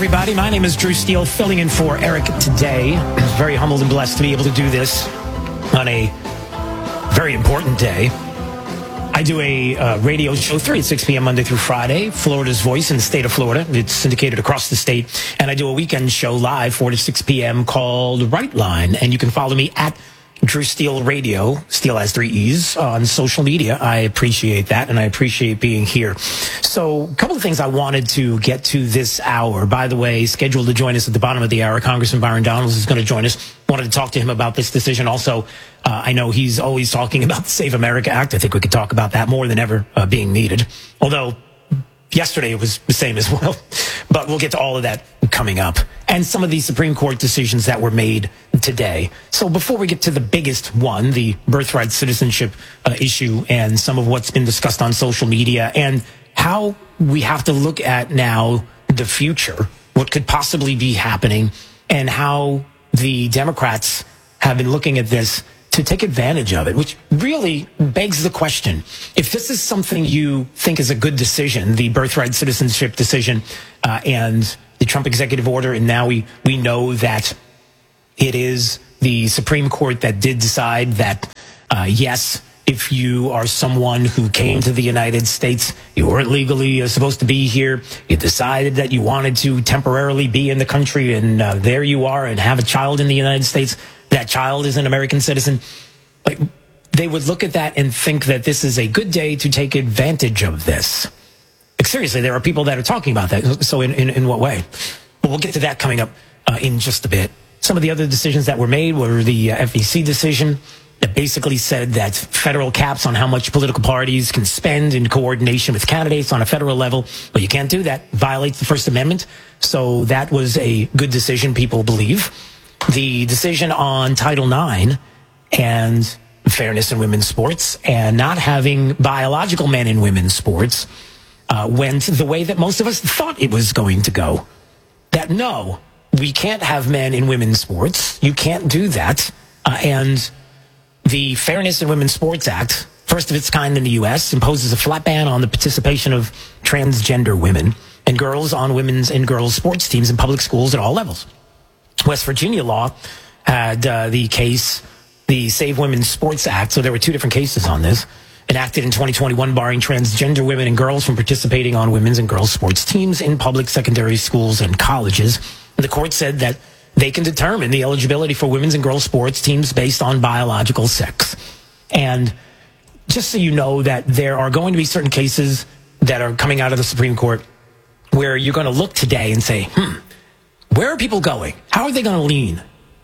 everybody. My name is Drew Steele, filling in for Eric today. I'm very humbled and blessed to be able to do this on a very important day. I do a radio show 3 at 6 p.m. Monday through Friday, Florida's Voice in the state of Florida. It's syndicated across the state. And I do a weekend show live 4 to 6 p.m. called Right Line. And you can follow me at Drew Steele Radio. Steele has 3 E's on social media. I appreciate that, and I appreciate being here. So a couple of things I wanted to get to this hour. By the way, scheduled to join us at the bottom of the hour, Congressman Byron Donalds is going to join us. Wanted to talk to him about this decision. Also, I know he's always talking about the Save America Act. I think we could talk about that more than ever being needed. Although yesterday it was the same as well. But we'll get to all of that coming up. And some of these Supreme Court decisions that were made today. So before we get to the biggest one, the birthright citizenship issue and some of what's been discussed on social media and how we have to look at now the future, what could possibly be happening, and how the Democrats have been looking at this to take advantage of it, which really begs the question. If this is something you think is a good decision, the birthright citizenship decision and the Trump executive order, and now we know that it is the Supreme Court that did decide that, yes, if you are someone who came to the United States, you weren't legally supposed to be here, you decided that you wanted to temporarily be in the country, and there you are and have a child in the United States, that child is an American citizen. Like, they would look at that and think that this is a good day to take advantage of this. Like, seriously, there are people that are talking about that. So in what way? Well, we'll get to that coming up in just a bit. Some of the other decisions that were made were the FEC decision that basically said that federal caps on how much political parties can spend in coordination with candidates on a federal level. But you can't do that. Violates the First Amendment. So that was a good decision, people believe. The decision on Title IX and fairness in women's sports and not having biological men in women's sports went the way that most of us thought it was going to go. That no, we can't have men in women's sports. You can't do that. And the Fairness in Women's Sports Act, first of its kind in the U.S., imposes a flat ban on the participation of transgender women and girls on women's and girls' sports teams in public schools at all levels. West Virginia law had the case, the Save Women's Sports Act, so there were 2 different cases on this, enacted in 2021 barring transgender women and girls from participating on women's and girls' sports teams in public secondary schools and colleges. And the court said that they can determine the eligibility for women's and girls' sports teams based on biological sex. And just so you know that there are going to be certain cases that are coming out of the Supreme Court where you're going to look today and say, where are people going? How are they going to lean?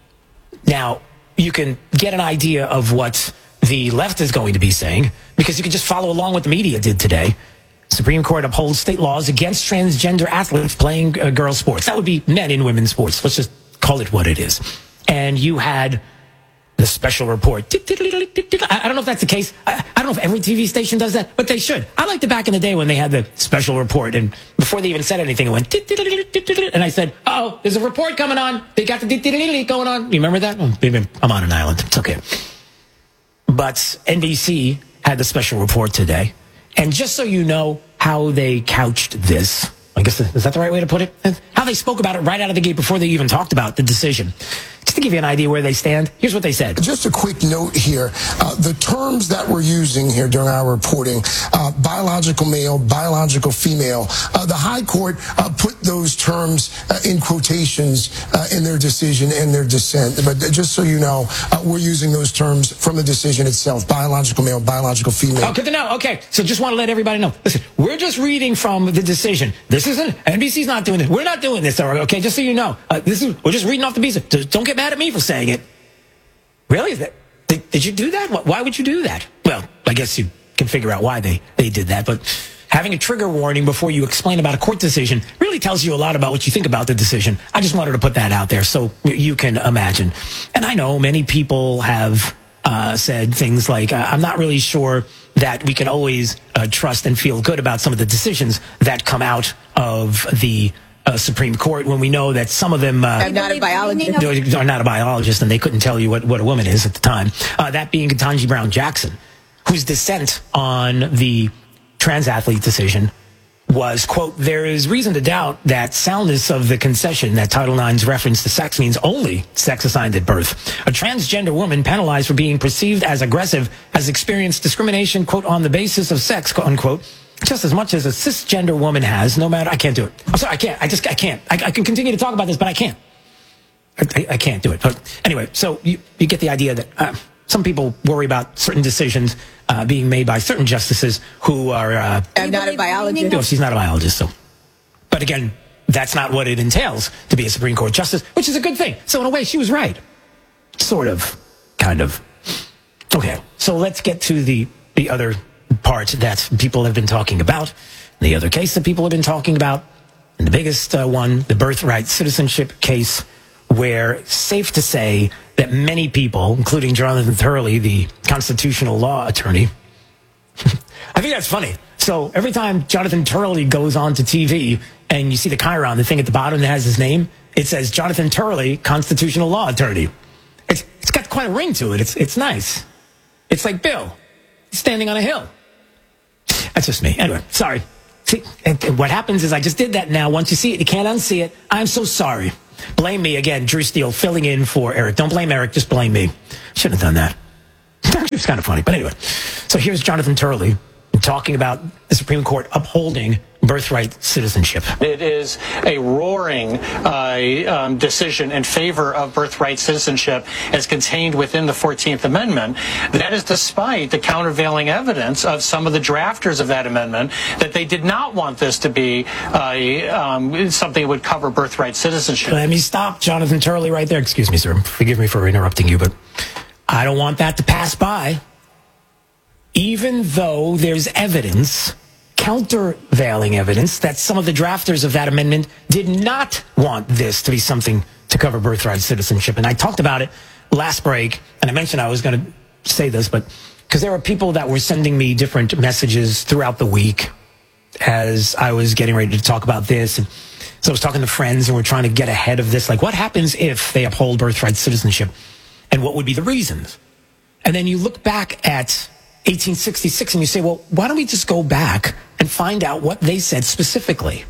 Now, you can get an idea of what the left is going to be saying because you can just follow along what the media did today. Supreme Court upholds state laws against transgender athletes playing girls' sports. That would be men in women's sports. Let's just call it what it is. And you had the special report. I don't know if that's the case. I don't know if every TV station does that, but they should. I liked it back in the day when they had the special report, and before they even said anything, it went, and I said, oh, there's a report coming on. They got the going on. You remember that? I'm on an island. It's okay. But NBC had the special report today, and just so you know how they couched this, I guess, is that the right way to put it? How they spoke about it right out of the gate before they even talked about the decision. Just to give you an idea where they stand, here's what they said. Just a quick note here. The terms that we're using here during our reporting, biological male, biological female, the High Court put those terms in quotations in their decision and their dissent. But just so you know, we're using those terms from the decision itself, biological male, biological female. Oh, good to know. Okay, so just want to let everybody know. Listen, we're just reading from the decision. This isn't, NBC's not doing this. We're not doing this, okay, just so you know. We're just reading off the piece. Don't get mad at me for saying it. Really? Did you do that? Why would you do that? Well, I guess you can figure out why they did that, but having a trigger warning before you explain about a court decision really tells you a lot about what you think about the decision. I just wanted to put that out there so you can imagine. And I know many people have said things like, I'm not really sure that we can always trust and feel good about some of the decisions that come out of the Supreme Court when we know that some of them I'm not a biologist. Are not a biologist, and they couldn't tell you what a woman is at the time. That being Ketanji Brown Jackson, whose dissent on the trans athlete decision was, quote, there is reason to doubt that soundness of the concession that Title IX's reference to sex means only sex assigned at birth. A transgender woman penalized for being perceived as aggressive has experienced discrimination, quote, on the basis of sex, quote, unquote, just as much as a cisgender woman has, no matter, I can't do it. I'm sorry, I can't. I can't. I can continue to talk about this, but I can't. I can't do it. But anyway, so you get the idea that some people worry about certain decisions being made by certain justices who are... I'm not a biologist. No, she's not a biologist, so... But again, that's not what it entails to be a Supreme Court justice, which is a good thing. So in a way, she was right. Sort of. Kind of. Okay, so let's get to the other part that people have been talking about. The other case that people have been talking about, and the biggest one, the birthright citizenship case, where it's safe to say that many people, including Jonathan Turley, the constitutional law attorney, I think that's funny. So every time Jonathan Turley goes on to TV and you see the chyron, the thing at the bottom that has his name, it says Jonathan Turley, constitutional law attorney. It's got quite a ring to it. It's nice. It's like Bill standing on a hill. That's just me. Anyway, sorry. See, and what happens is I just did that now. Once you see it, you can't unsee it. I'm so sorry. Blame me again. Drew Steele filling in for Eric. Don't blame Eric. Just blame me. Shouldn't have done that. It was kind of funny. But anyway, so here's Jonathan Turley talking about the Supreme Court upholding birthright citizenship. It is a roaring decision in favor of birthright citizenship as contained within the 14th Amendment. That is despite the countervailing evidence of some of the drafters of that amendment that they did not want this to be something that would cover birthright citizenship. Let me stop Jonathan Turley right there. Excuse me, sir. Forgive me for interrupting you, but I don't want that to pass by. Even though there's evidence, countervailing evidence, that some of the drafters of that amendment did not want this to be something to cover birthright citizenship. And I talked about it last break, and I mentioned I was going to say this, but because there were people that were sending me different messages throughout the week as I was getting ready to talk about this. And so I was talking to friends, and we're trying to get ahead of this. Like, what happens if they uphold birthright citizenship? And what would be the reasons? And then you look back at 1866 and you say, well, why don't we just go back and find out what they said specifically?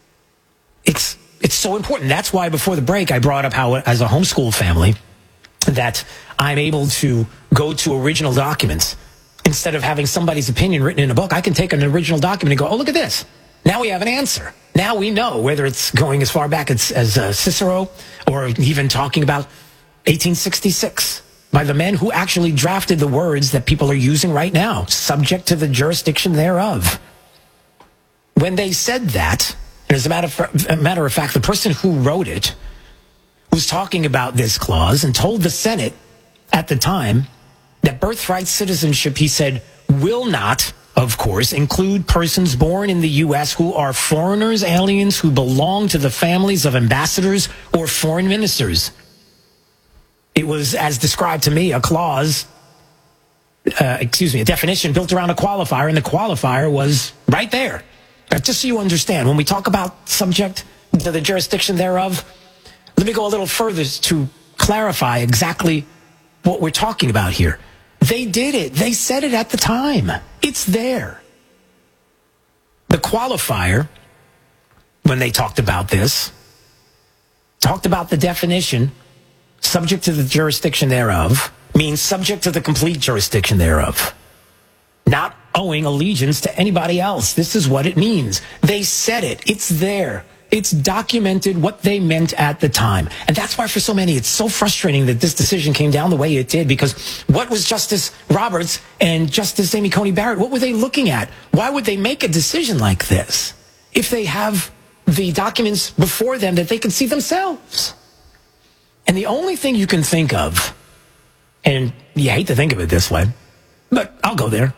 It's so important. That's why before the break I brought up how, as a homeschool family, that I'm able to go to original documents. Instead of having somebody's opinion written in a book, I can take an original document and go, oh, look at this. Now we have an answer. Now we know whether it's going as far back as Cicero or even talking about 1866. By the men who actually drafted the words that people are using right now, subject to the jurisdiction thereof. When they said that, and as a matter of fact, the person who wrote it was talking about this clause and told the Senate at the time that birthright citizenship, he said, will not, of course, include persons born in the U.S. who are foreigners, aliens who belong to the families of ambassadors or foreign ministers. It was, as described to me, a clause, a definition built around a qualifier, and the qualifier was right there. Now, just so you understand, when we talk about subject to the jurisdiction thereof, let me go a little further to clarify exactly what we're talking about here. They did it. They said it at the time. It's there. The qualifier, when they talked about this, talked about the definition subject to the jurisdiction thereof means subject to the complete jurisdiction thereof. Not owing allegiance to anybody else. This is what it means. They said it. It's there. It's documented what they meant at the time. And that's why for so many, it's so frustrating that this decision came down the way it did, because what was Justice Roberts and Justice Amy Coney Barrett, what were they looking at? Why would they make a decision like this if they have the documents before them that they can see themselves? And the only thing you can think of, and you hate to think of it this way, but I'll go there.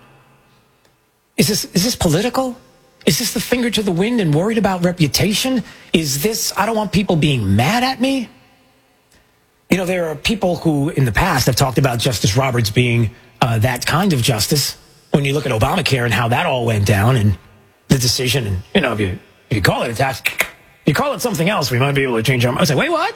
Is this political? Is this the finger to the wind and worried about reputation? Is this, I don't want people being mad at me? You know, there are people who in the past have talked about Justice Roberts being that kind of justice. When you look at Obamacare and how that all went down and the decision, and, you know, if you call it a tax, if you call it something else, we might be able to change our mind. I was like, wait, what?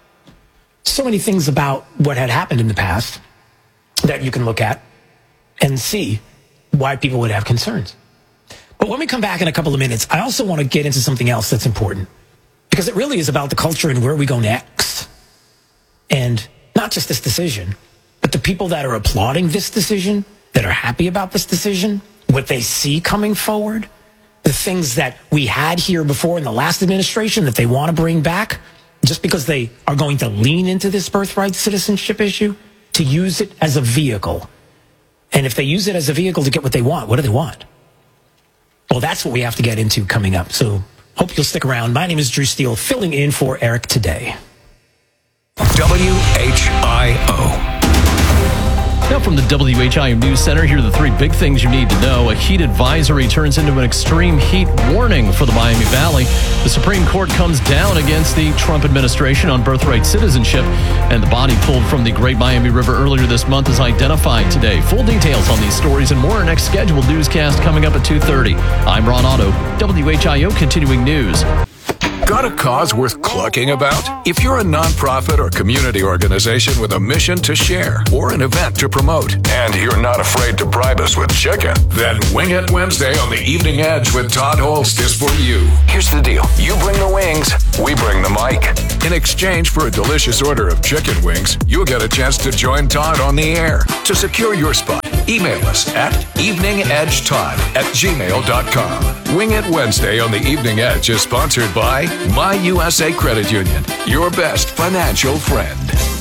So many things about what had happened in the past that you can look at and see why people would have concerns. But when we come back in a couple of minutes, I also want to get into something else that's important, because it really is about the culture and where we go next. And not just this decision, but the people that are applauding this decision, that are happy about this decision, what they see coming forward, the things that we had here before in the last administration that they want to bring back, just because they are going to lean into this birthright citizenship issue to use it as a vehicle. And if they use it as a vehicle to get what they want, what do they want? Well, that's what we have to get into coming up. So hope you'll stick around. My name is Drew Steele, filling in for Eric today. WHIO. Now from the WHIO News Center, here are the three big things you need to know. A heat advisory turns into an extreme heat warning for the Miami Valley. The Supreme Court comes down against the Trump administration on birthright citizenship, and the body pulled from the Great Miami River earlier this month is identified today. Full details on these stories and more in our next scheduled newscast coming up at 2:30. I'm Ron Otto, WHIO Continuing News. Got a cause worth clucking about? If you're a nonprofit or community organization with a mission to share or an event to promote, and you're not afraid to bribe us with chicken, then Wing It Wednesday on the Evening Edge with Todd Holst is for you. Here's the deal. You bring the wings, we bring the mic. In exchange for a delicious order of chicken wings, you'll get a chance to join Todd on the air. To secure your spot, email us at eveningedgetodd@gmail.com. Wing It Wednesday on the Evening Edge is sponsored by My USA Credit Union, your best financial friend.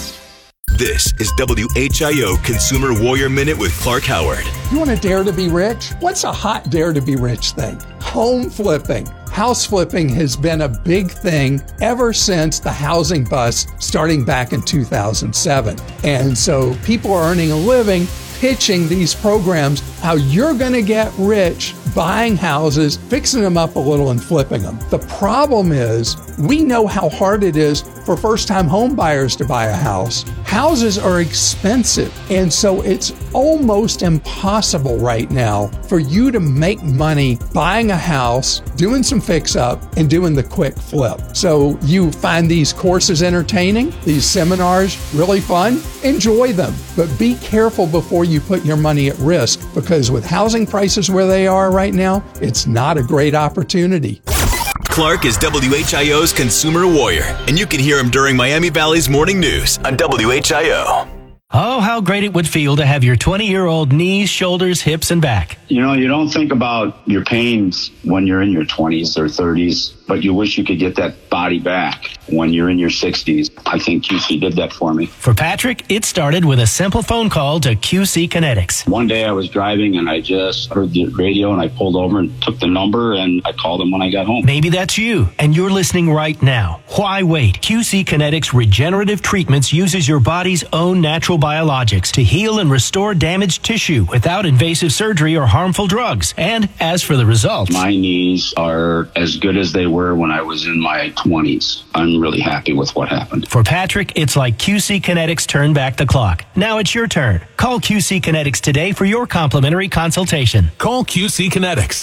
This is WHIO Consumer Warrior Minute with Clark Howard. You want to dare to be rich? What's a hot dare to be rich thing? Home flipping. House flipping has been a big thing ever since the housing bust starting back in 2007. And so people are earning a living pitching these programs, how you're going to get rich buying houses, fixing them up a little and flipping them. The problem is we know how hard it is for first-time home buyers to buy a house. Houses are expensive, and so it's almost impossible right now for you to make money buying a house, doing some fix-up, and doing the quick flip. So you find these courses entertaining, these seminars really fun, enjoy them, but be careful before you put your money at risk, because with housing prices where they are right now, it's not a great opportunity. Clark is WHIO's Consumer Warrior, and you can hear him during Miami Valley's Morning News on WHIO. Oh, how great it would feel to have your 20-year-old knees, shoulders, hips, and back. You know, you don't think about your pains when you're in your 20s or 30s, but you wish you could get that body back when you're in your 60s. I think QC did that for me. For Patrick, it started with a simple phone call to QC Kinetics. One day I was driving and I just heard the radio and I pulled over and took the number and I called them when I got home. Maybe that's you and you're listening right now. Why wait? QC Kinetics Regenerative Treatments uses your body's own natural biologics to heal and restore damaged tissue without invasive surgery or harmful drugs. And as for the results, my knees are as good as they were when I was in my 20s. I'm really happy with what happened. For Patrick, it's like QC Kinetics turned back the clock. Now it's your turn. Call QC Kinetics today for your complimentary consultation. Call QC Kinetics,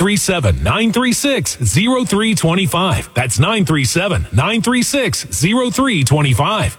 937-936-0325. That's 937-936-0325.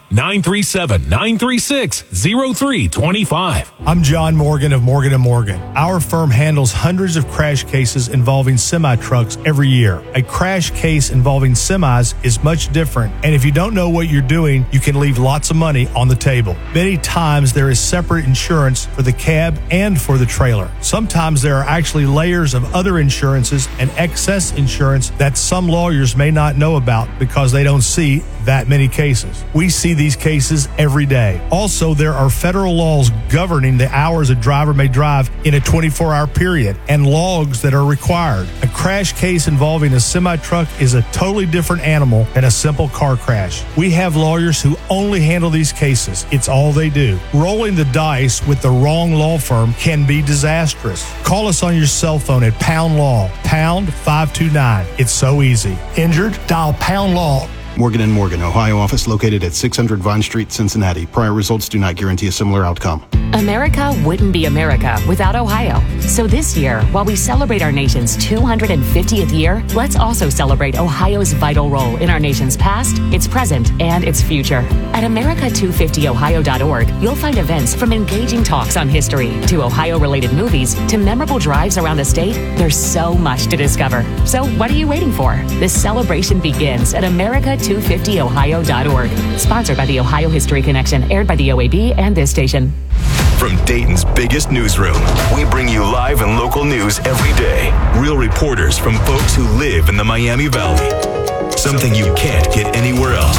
937-936-0325. I'm John Morgan of Morgan & Morgan. Our firm handles hundreds of crash cases involving semi-trucks every year. A crash case involving semis is much different, and if you don't know what you're doing, you can leave lots of money on the table. Many times there is separate insurance for the cab and for the trailer. Sometimes there are actually layers of other insurances and excess insurance that some lawyers may not know about because they don't see that many cases. We see these cases every day. Also, there are federal laws governing the hours a driver may drive in a 24-hour period and logs that are required. A crash case involving a semi-truck is a totally different animal than a simple car crash. We have lawyers who only handle these cases. It's all they do. Rolling the dice with the wrong law firm can be disastrous. Call us on your cell phone at Pound Law, pound 529. It's so easy. Injured? Dial Pound Law Morgan & Morgan, Ohio office located at 600 Vine Street, Cincinnati. Prior results do not guarantee a similar outcome. America wouldn't be America without Ohio. So this year, while we celebrate our nation's 250th year, let's also celebrate Ohio's vital role in our nation's past, its present, and its future. At America250ohio.org, you'll find events from engaging talks on history to Ohio-related movies to memorable drives around the state. There's so much to discover. So what are you waiting for? This celebration begins at America250ohio.org. Sponsored by the Ohio History Connection, aired by the OAB and this station. From Dayton's biggest newsroom, we bring you live and local news every day. Real reporters from folks who live in the Miami Valley. Something you can't get anywhere else.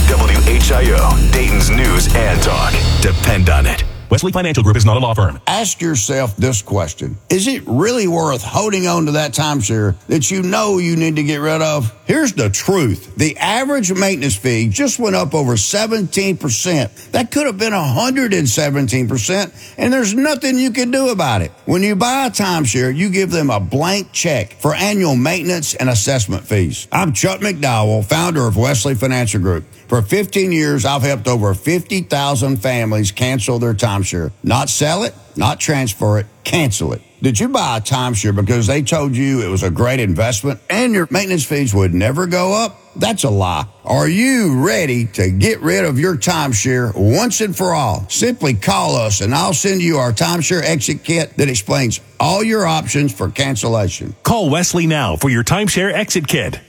WHIO, Dayton's news and talk. Depend on it. Wesley Financial Group is not a law firm. Ask yourself this question. Is it really worth holding on to that timeshare that you know you need to get rid of? Here's the truth. The average maintenance fee just went up over 17%. That could have been 117%, and there's nothing you can do about it. When you buy a timeshare, you give them a blank check for annual maintenance and assessment fees. I'm Chuck McDowell, founder of Wesley Financial Group. For 15 years, I've helped over 50,000 families cancel their timeshare. Not sell it, not transfer it, cancel it. Did you buy a timeshare because they told you it was a great investment and your maintenance fees would never go up? That's a lie. Are you ready to get rid of your timeshare once and for all? Simply call us and I'll send you our timeshare exit kit that explains all your options for cancellation. Call Wesley now for your timeshare exit kit.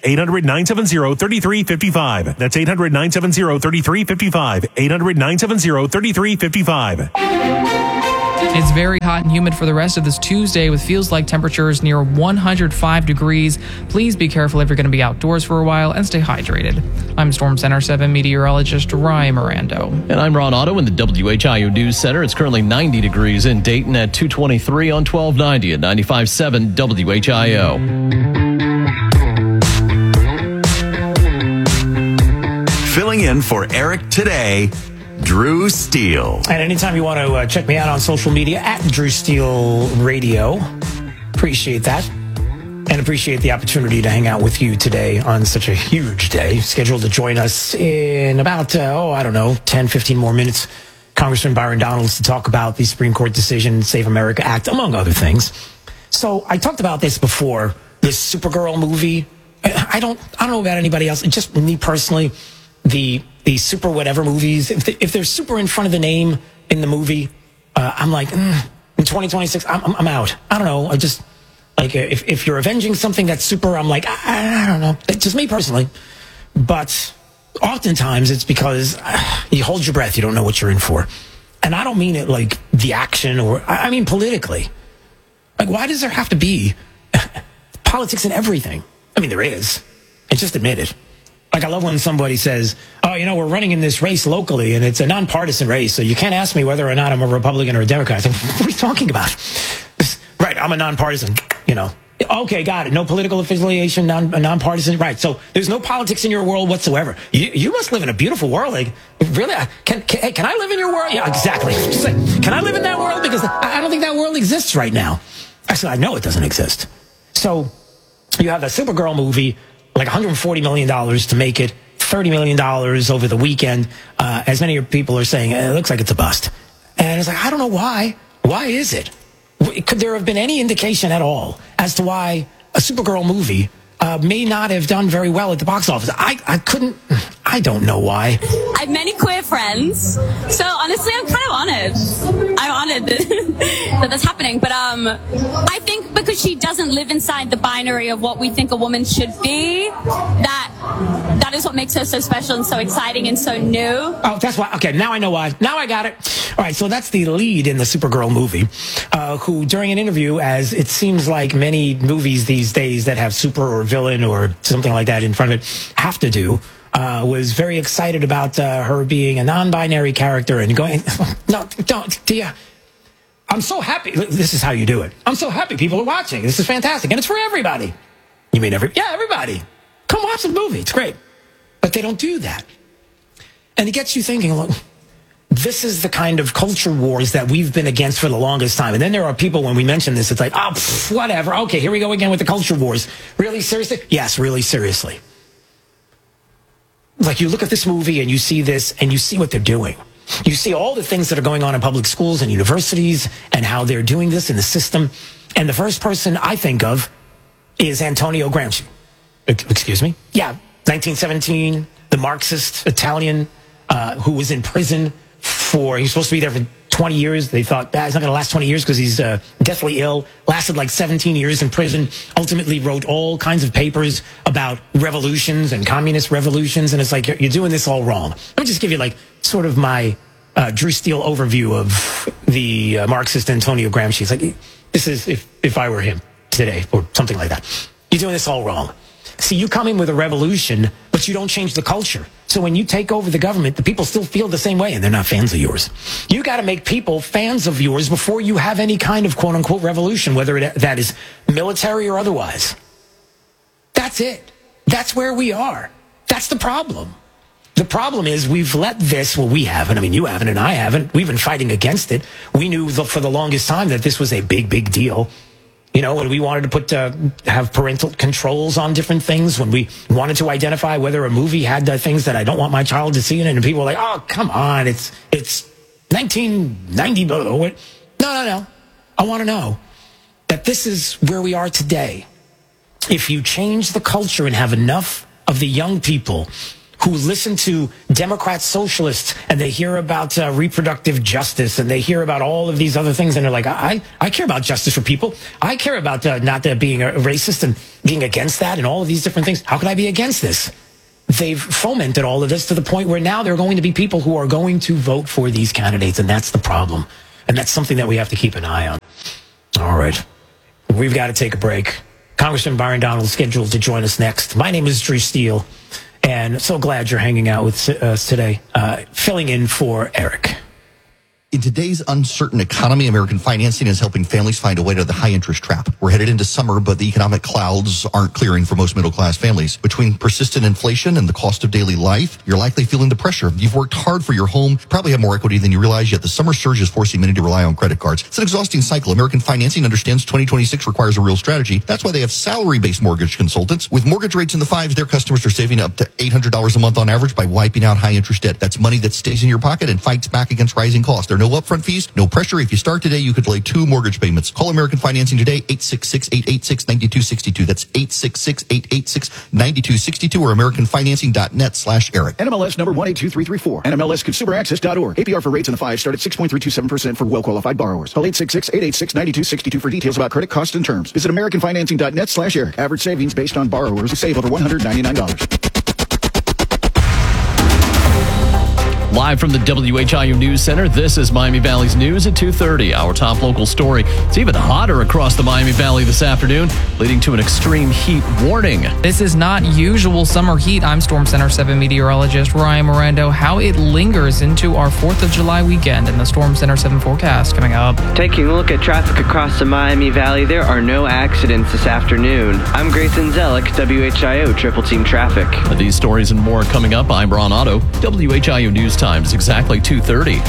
800-970-3355. That's 800-970-3355. 800-970-3355. It's very hot and humid for the rest of this Tuesday with feels-like temperatures near 105 degrees. Please be careful if you're going to be outdoors for a while and stay hydrated. I'm Storm Center 7 meteorologist Ryan Mirando. And I'm Ron Otto in the WHIO News Center. It's currently 90 degrees in Dayton at 223 on 1290 at 95.7 WHIO. Filling in for Eric today, Drew Steele. And anytime you want to check me out on social media, at Drew Steele Radio. Appreciate that. And appreciate the opportunity to hang out with you today on such a huge day. Scheduled to join us in about, 10, 15 more minutes. Congressman Byron Donalds to talk about the Supreme Court decision, Save America Act, among other things. So I talked about this before, this Supergirl movie. I don't know about anybody else. Just me personally, the super whatever movies, if there's super in front of the name in the movie, I'm like, in 2026, I'm out. I don't know. I just, like, if you're avenging something that's super, I'm like, I don't know. It's just me personally. But oftentimes it's because you hold your breath. You don't know what you're in for. And I don't mean it like the action or, I mean politically. Like, why does there have to be politics in everything? I mean, there is. And just admit it. Like, I love when somebody says, oh, we're running in this race locally, and it's a nonpartisan race, so you can't ask me whether or not I'm a Republican or a Democrat. I think, what are you talking about? Right, I'm a nonpartisan, Okay, got it. No political affiliation, nonpartisan. Right, so there's no politics in your world whatsoever. You must live in a beautiful world. Like, really? Can I live in your world? Yeah, exactly. Just like, can I live in that world? Because I don't think that world exists right now. Actually, I know it doesn't exist. So you have a Supergirl movie, like $140 million to make it, $30 million over the weekend. As many people are saying, it looks like it's a bust. And it's like, I don't know why. Why is it? Could there have been any indication at all as to why a Supergirl movie may not have done very well at the box office? I don't know why. I have many queer friends, so honestly, I'm kind of honored. I'm honored that that's happening. But I think because she doesn't live inside the binary of what we think a woman should be, that is what makes her so special and so exciting and so new. Oh, that's why. Okay, now I know why. Now I got it. All right, so that's the lead in the Supergirl movie, who during an interview, as it seems like many movies these days that have super or villain or something like that in front of it have to do, was very excited about her being a non-binary character and going, no, don't, dear. I'm so happy. This is how you do it. I'm so happy people are watching. This is fantastic. And it's for everybody. You mean everybody. Come watch the movie. It's great. But they don't do that. And it gets you thinking, look, this is the kind of culture wars that we've been against for the longest time. And then there are people, when we mention this, it's like, whatever. Okay, here we go again with the culture wars. Really seriously? Yes, really seriously. like, you look at this movie and you see this and you see what they're doing. You see all the things that are going on in public schools and universities and how they're doing this in the system. And the first person I think of is Antonio Gramsci. Excuse me? Yeah, 1917, the Marxist Italian who was in prison he was supposed to be there for 20 years. They thought, he's not going to last 20 years because he's deathly ill. Lasted like 17 years in prison. Ultimately wrote all kinds of papers about revolutions and communist revolutions. And it's like, you're doing this all wrong. Let me just give you like sort of my Drew Steele overview of the Marxist Antonio Gramsci. It's like, this is if I were him today or something like that. You're doing this all wrong. See, you come in with a revolution, but you don't change the culture. So when you take over the government, the people still feel the same way, and they're not fans of yours. You got to make people fans of yours before you have any kind of quote-unquote revolution, whether that is military or otherwise. That's it. That's where we are. That's the problem. The problem is we've let this, well, we haven't. I mean, you haven't and I haven't. We've been fighting against it. We knew for the longest time that this was a big, big deal. You know, when we wanted to have parental controls on different things, when we wanted to identify whether a movie had things that I don't want my child to see in it, and people were like, oh, come on, it's 1990. No. I want to know that this is where we are today. If you change the culture and have enough of the young people who listen to Democrat socialists and they hear about reproductive justice and they hear about all of these other things and they're like, I care about justice for people. I care about not being a racist and being against that and all of these different things. How can I be against this? They've fomented all of this to the point where now there are going to be people who are going to vote for these candidates, and that's the problem. And that's something that we have to keep an eye on. All right. We've got to take a break. Congressman Byron Donald is scheduled to join us next. My name is Drew Steele. And so glad you're hanging out with us today, filling in for Eric. In today's uncertain economy, American Financing is helping families find a way out of the high-interest trap. We're headed into summer, but the economic clouds aren't clearing for most middle-class families. Between persistent inflation and the cost of daily life, you're likely feeling the pressure. You've worked hard for your home, probably have more equity than you realize, yet the summer surge is forcing many to rely on credit cards. It's an exhausting cycle. American Financing understands 2026 requires a real strategy. That's why they have salary-based mortgage consultants. With mortgage rates in the fives, their customers are saving up to $800 a month on average by wiping out high-interest debt. That's money that stays in your pocket and fights back against rising costs. There are no upfront fees, no pressure. If you start today, you could delay 2 mortgage payments. Call American Financing today, 866-886-9262. That's 866-886-9262 or AmericanFinancing.net/Eric. NMLS number 182334. NMLSConsumerAccess.org. APR for rates in the 5 start at 6.327% for well-qualified borrowers. Call 866-886-9262 for details about credit costs and terms. Visit AmericanFinancing.net/Eric. Average savings based on borrowers who save over $199. Live from the WHIO News Center, this is Miami Valley's news at 2:30. Our top local story. It's even hotter across the Miami Valley this afternoon, leading to an extreme heat warning. This is not usual summer heat. I'm Storm Center 7 meteorologist Ryan Mirando. How it lingers into our 4th of July weekend in the Storm Center 7 forecast coming up. Taking a look at traffic across the Miami Valley, there are no accidents this afternoon. I'm Grayson Zellick, WHIO Triple Team Traffic. These stories and more coming up. I'm Ron Otto, WHIO News Time is exactly 2:30.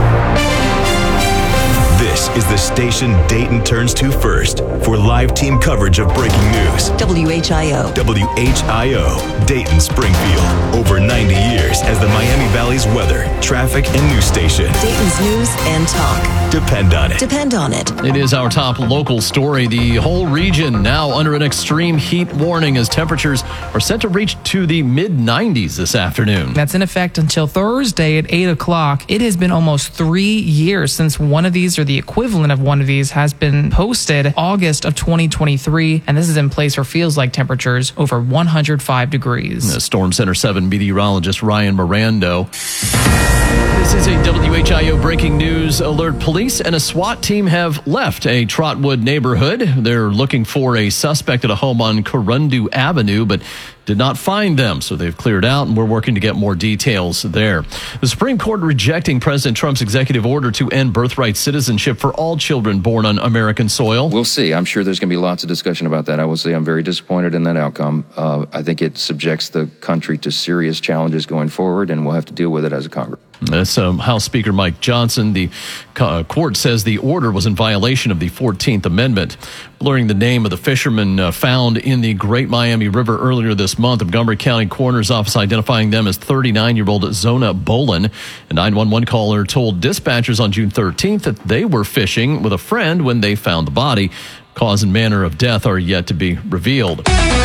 This is the station Dayton turns to first for live team coverage of breaking news. WHIO. WHIO, Dayton Springfield. Over 90 years as the Miami Valley's weather, traffic, and news station. Dayton's news and talk. Depend on it. Depend on it. It is our top local story. The whole region now under an extreme heat warning as temperatures are set to reach to the mid-90s this afternoon. That's in effect until Thursday at 8 o'clock. It has been almost 3 years since one of these, or the equivalent of one of these, has been posted, August of 2023, and this is in place for feels like temperatures over 105 degrees. The Storm Center 7 meteorologist Ryan Mirando. This is a WHIO breaking news alert. Police and a SWAT team have left a Trotwood neighborhood. They're looking for a suspect at a home on Corundu Avenue, but did not find them, so they've cleared out, and we're working to get more details there. The Supreme Court rejecting President Trump's executive order to end birthright citizenship for all children born on American soil. We'll see. I'm sure there's going to be lots of discussion about that. I will say I'm very disappointed in that outcome. I think it subjects the country to serious challenges going forward, and we'll have to deal with it as a Congress. That's House Speaker Mike Johnson. The court says the order was in violation of the 14th Amendment, blurring the name of the fisherman found in the Great Miami River earlier this month. Montgomery County Coroner's Office identifying them as 39-year-old Zona Bolin. A 911 caller told dispatchers on June 13th that they were fishing with a friend when they found the body. Cause and manner of death are yet to be revealed.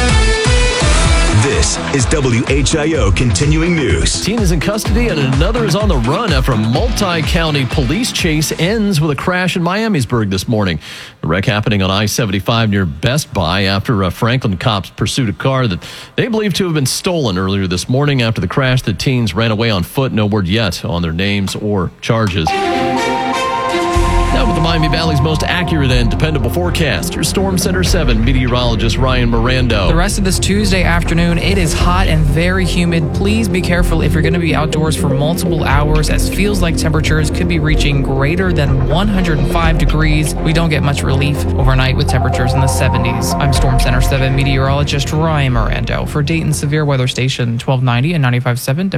This is WHIO Continuing News. Teen is in custody and another is on the run after a multi-county police chase ends with a crash in Miamisburg this morning. The wreck happening on I-75 near Best Buy after Franklin cops pursued a car that they believe to have been stolen earlier this morning. After the crash, the teens ran away on foot. No word yet on their names or charges. Now with the Miami Valley's most accurate and dependable forecast, your Storm Center 7 meteorologist Ryan Mirando. The rest of this Tuesday afternoon, it is hot and very humid. Please be careful if you're going to be outdoors for multiple hours, as feels like temperatures could be reaching greater than 105 degrees. We don't get much relief overnight with temperatures in the 70s. I'm Storm Center 7 meteorologist Ryan Mirando for Dayton's Severe Weather Station 1290 and 95.7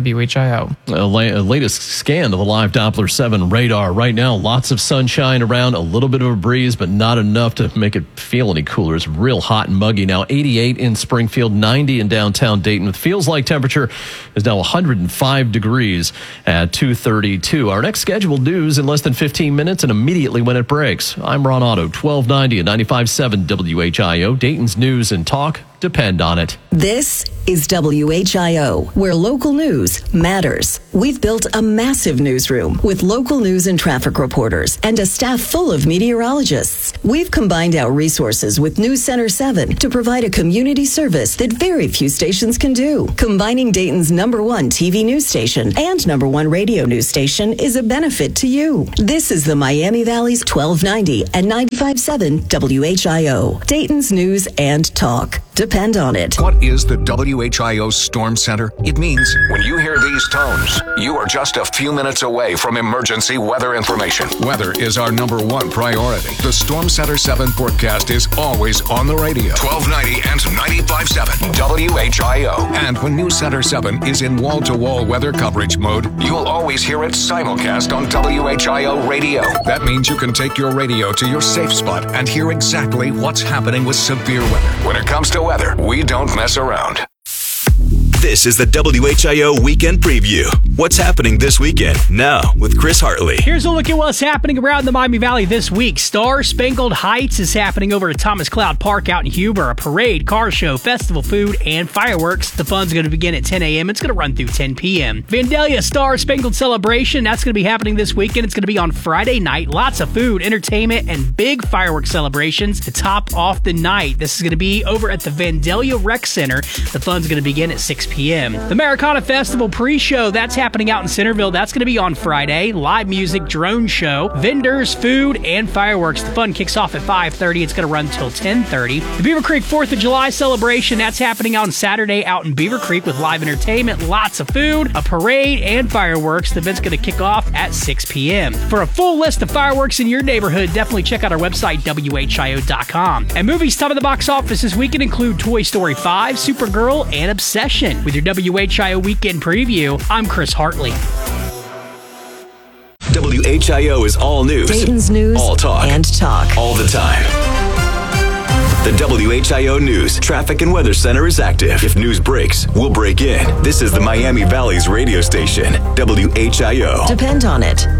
WHIO. Latest scan of the live Doppler 7 radar. Right now, lots of sunshine around, a little bit of a breeze, but not enough to make it feel any cooler. It's real hot and muggy now. 88 in Springfield, 90 in downtown Dayton. It feels like temperature is now 105 degrees at 2:32. Our next scheduled news in less than 15 minutes and immediately when it breaks. I'm Ron Otto, 1290 and 95.7 WHIO. Dayton's news and talk depend on it. This is WHIO, where local news matters. We've built a massive newsroom with local news and traffic reporters and a staff full of meteorologists. We've combined our resources with News Center 7 to provide a community service that very few stations can do. Combining Dayton's #1 TV news station and #1 radio news station is a benefit to you. This is the Miami Valley's 1290 and 95.7 WHIO. Dayton's news and talk. Depend on it. What is the WHIO Storm Center? It means when you hear these tones, you are just a few minutes away from emergency weather information. Weather is our #1 priority. The Storm Center 7 forecast is always on the radio. 1290 and 95.7 WHIO. And when News Center 7 is in wall-to-wall weather coverage mode, you'll always hear it simulcast on WHIO radio. That means you can take your radio to your safe spot and hear exactly what's happening with severe weather. When it comes to weather, we don't mess around. This is the WHIO Weekend Preview. What's happening this weekend? Now, with Chris Hartley. Here's a look at what's happening around the Miami Valley this week. Star Spangled Heights is happening over at Thomas Cloud Park out in Huber. A parade, car show, festival food, and fireworks. The fun's going to begin at 10 a.m. It's going to run through 10 p.m. Vandalia Star Spangled Celebration, that's going to be happening this weekend. It's going to be on Friday night. Lots of food, entertainment, and big fireworks celebrations to top off the night. This is going to be over at the Vandalia Rec Center. The fun's going to begin at 6 p.m. The Americana Festival pre-show, that's happening out in Centerville. That's going to be on Friday. Live music, drone show, vendors, food, and fireworks. The fun kicks off at 5:30. It's going to run until 10:30. The Beaver Creek 4th of July celebration, that's happening on Saturday out in Beaver Creek with live entertainment, lots of food, a parade, and fireworks. The event's going to kick off at 6 p.m. For a full list of fireworks in your neighborhood, definitely check out our website, WHIO.com. And movies top of the box office this weekend include Toy Story 5, Supergirl, and Obsession. With your WHIO Weekend Preview, I'm Chris Hartley. WHIO is all news. Dayton's news all talk. And talk. All the time. The WHIO News Traffic and Weather Center is active. If news breaks, we'll break in. This is the Miami Valley's radio station, WHIO. Depend on it.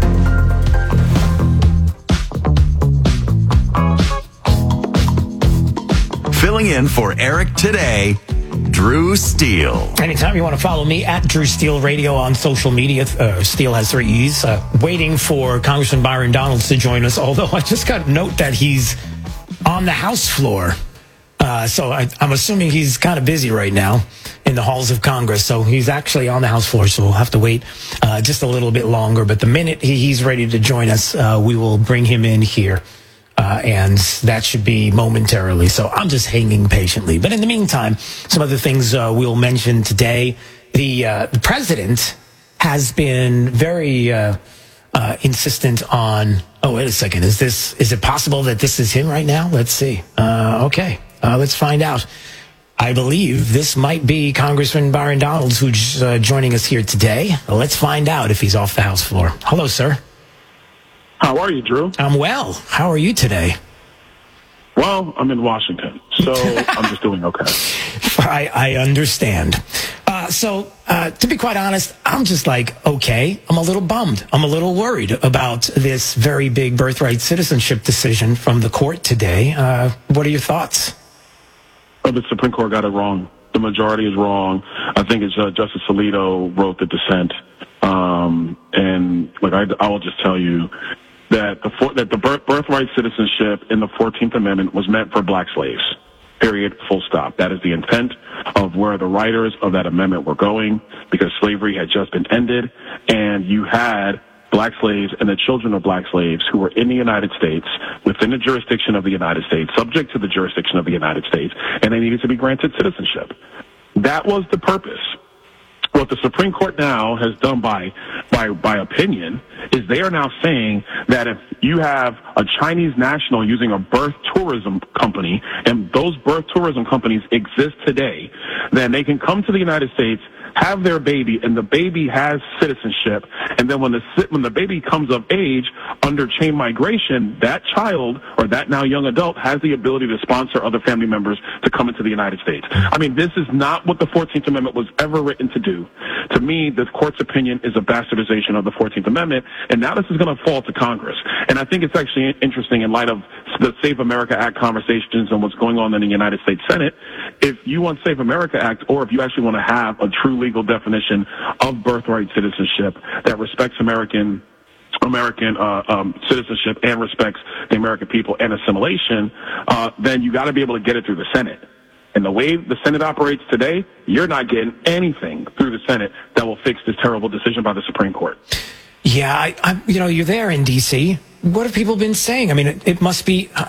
Filling in for Eric today, Drew Steele. Anytime you want to follow me at Drew Steele Radio on social media, Steele has 3 E's. Waiting for Congressman Byron Donalds to join us, although I just got a note that he's on the House floor. So I'm assuming he's kind of busy right now in the halls of Congress. So he's actually on the House floor, so we'll have to wait just a little bit longer. But the minute he's ready to join us, we will bring him in here. And that should be momentarily. So I'm just hanging patiently. But in the meantime, some other things we'll mention today. The president has been very insistent on. Oh, wait a second. Is it possible that this is him right now? Let's see. Okay. Let's find out. I believe this might be Congressman Byron Donalds who's joining us here today. Let's find out if he's off the House floor. Hello, sir. How are you, Drew? I'm well. How are you today? Well, I'm in Washington, so I'm just doing okay. I understand. So, to be quite honest, I'm just like, okay, I'm a little bummed. I'm a little worried about this very big birthright citizenship decision from the court today. What are your thoughts? Oh, the Supreme Court got it wrong. The majority is wrong. I think it's Justice Alito wrote the dissent. And I will just tell you that the birthright citizenship in the 14th Amendment was meant for black slaves. Period. Full stop. That is the intent of where the writers of that amendment were going, because slavery had just been ended, and you had black slaves and the children of black slaves who were in the United States, within the jurisdiction of the United States, subject to the jurisdiction of the United States, and they needed to be granted citizenship. That was the purpose. What the Supreme Court now has done by opinion is they are now saying that if you have a Chinese national using a birth tourism company, and those birth tourism companies exist today, then they can come to the United States, have their baby, and the baby has citizenship, and then when the baby comes of age under chain migration, that child or that now young adult has the ability to sponsor other family members to come into the United States. I mean, this is not what the 14th Amendment was ever written to do. To me, the court's opinion is a bastardization of the 14th Amendment, and now this is going to fall to Congress. And I think it's actually interesting in light of the Save America Act conversations and what's going on in the United States Senate. If you want Save America Act, or if you actually want to have a true legal definition of birthright citizenship that respects American citizenship and respects the American people and assimilation, then you got to be able to get it through the Senate. And the way the Senate operates today, you're not getting anything through the Senate that will fix this terrible decision by the Supreme Court. Yeah, you're there in D.C. What have people been saying? I mean, it must be,